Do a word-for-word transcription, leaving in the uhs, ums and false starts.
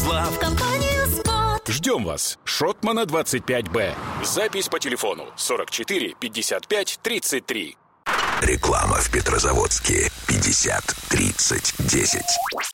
пришла в компанию «Спот». Ждем вас. Шотмана двадцать пять Б. Запись по телефону сорок четыре пятьдесят пять тридцать три. Реклама в Петрозаводске. пятьдесят тридцать десять.